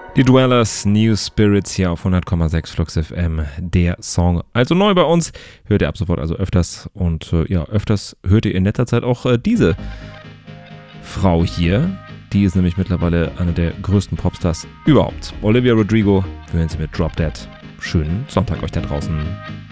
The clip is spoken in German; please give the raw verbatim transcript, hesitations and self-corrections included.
Die Dwellers, New Spirits hier auf hundert Komma sechs Flux F M, der Song. Also neu bei uns, hört ihr ab sofort also öfters und äh, ja, öfters hört ihr in letzter Zeit auch äh, diese Frau hier. Die ist nämlich mittlerweile eine der größten Popstars überhaupt. Olivia Rodrigo, wir hören sie mit Drop Dead. Schönen Sonntag euch da draußen.